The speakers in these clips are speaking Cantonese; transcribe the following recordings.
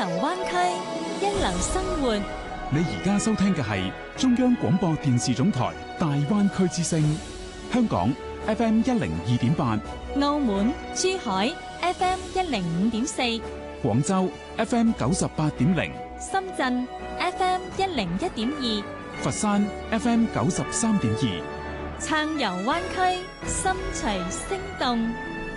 流灣區，一流生活。 你而家收聽嘅係中央廣播電視總台大灣區之聲，香港 FM 102.8， 澳門、珠海 FM 105.4， 廣州 FM 98.0， 深圳 FM 101.2， 佛山 FM 93.2， 暢遊灣區，心隨聲動。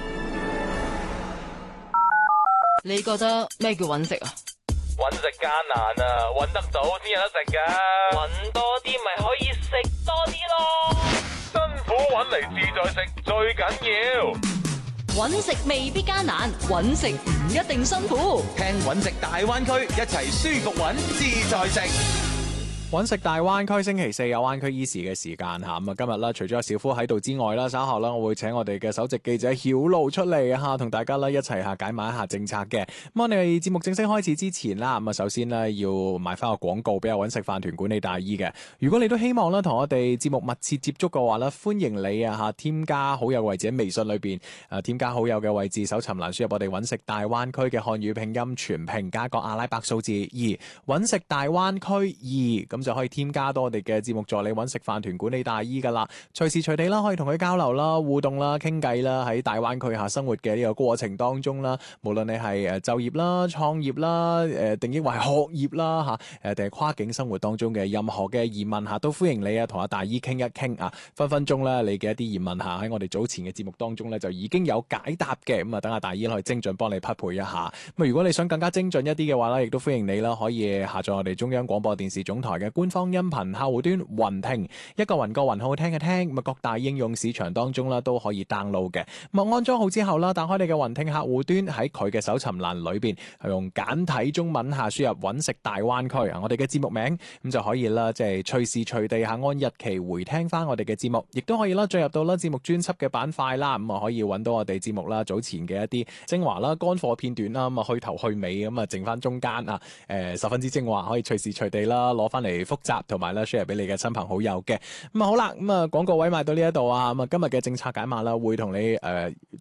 你覺得咩叫揾食啊？ 揾食艱難啊，揾得到先有得食噶。揾多啲咪可以食多啲咯。辛苦揾嚟自在食最緊要。 揾食未必艱難，揾食唔一定辛苦。 聽揾食大灣區，一齊舒服揾，自在食。 揾食大灣區星期四有灣區 Easy 嘅時間吓，咁啊今日啦，除咗有小夫喺度之外啦，稍後啦我會請我哋嘅首席記者曉露出嚟吓，同大家啦一齊下解碼一下政策嘅。咁我哋節目正式開始之前啦，咁啊首先呢要買翻個廣告俾阿揾食飯團管理大衣嘅。如果你都希望啦同我哋節目密切接觸嘅話啦，歡迎你啊吓添加好友位置喺微信裏邊，添加好友嘅位置搜尋欄輸入我哋揾食大灣區嘅漢語拼音全拼加個阿拉伯數字2，揾食大灣區2。咁就可以添加到我哋嘅節目助理揾食飯團管理大衣噶啦，隨時隨地啦可以同佢交流啦、互動啦、傾偈啦，喺大灣區下生活嘅呢個過程當中啦，無論你係就業啦、創業啦、定義為學業啦吓，定係跨境生活當中嘅任何嘅疑問吓，都歡迎你啊同阿大衣傾一傾啊，分分鐘咧你嘅一啲疑問吓喺我哋早前嘅節目當中咧就已經有解答嘅，咁啊等阿大衣可以精準幫你匹配一下。咁如果你想更加精準一啲嘅話咧，亦都歡迎你啦可以下載我哋中央廣播電視總台嘅官方音頻客戶端雲聽，一個雲個雲好聽嘅聽，咁各大應用市場當中啦都可以 download 嘅。咁安裝好之後啦，打開你嘅雲聽客戶端，喺佢嘅搜尋欄裏邊係用簡體中文下輸入揾食大灣區啊，我哋嘅節目名咁就可以啦，即係隨時隨地下按日期回聽翻我哋嘅節目，亦都可以啦進入到啦節目專輯嘅板塊啦，咁啊可以揾到我哋節目啦早前嘅一啲精華啦、乾貨片段啦，咁啊去頭去尾咁啊剩翻中間啊十分之精華，可以隨時隨地啦攞翻嚟複習同埋啦 share 俾你嘅親朋好友嘅。咁啊好啦，咁啊廣告位賣到呢一度啊，咁啊今日嘅政策解碼啦，會同你